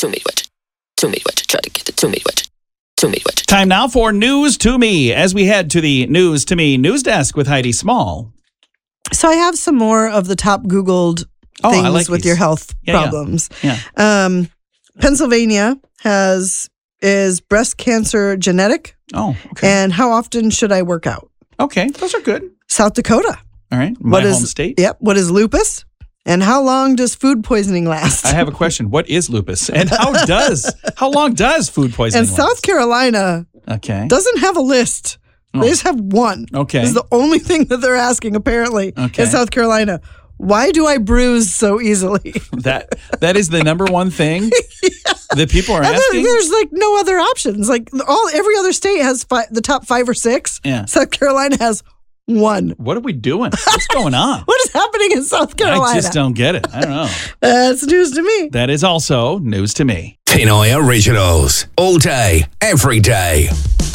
to me, what? To me, what? Try to get it to me, what? To me, what? Time now for News to Me, as we head to the News to Me news desk with Heidi Small. So I have some more of the top Googled things like with these. your health problems. Yeah. Pennsylvania is breast cancer genetic? Oh, okay. And how often should I work out? Okay, those are good. South Dakota. All right, my home state. Yep. What is lupus? And how long does food poisoning last? I have a question. What is lupus? And how long does food poisoning And last? South Carolina doesn't have a list. They just have one. Okay. This is the only thing that they're asking, apparently, in South Carolina. Why do I bruise so easily? That is the number one thing that people are asking? There's like no other options. Like every other state has the top 5 or 6. Yeah. South Carolina has 1. What are we doing? What's going on? What is happening in South Carolina? I just don't get it. I don't know. That's news to me. That is also news to me. Pinoy Originals. All day, every day.